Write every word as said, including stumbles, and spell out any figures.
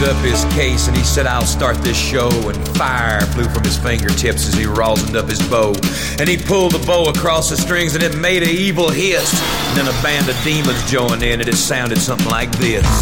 up his case and he said, I'll start this show. And fire flew from his fingertips as he rosined up his bow. And he pulled the bow across the strings and it made an evil hiss. And then a band of demons joined in and it sounded something like this.